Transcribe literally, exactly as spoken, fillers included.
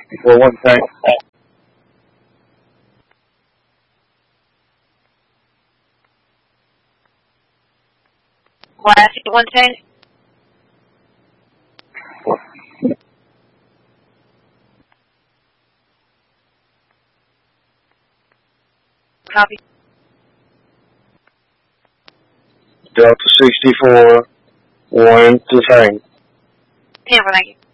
Four one tank. Last one tank. Copy. Delta sixty-four, one to tank. Tampa, thank you.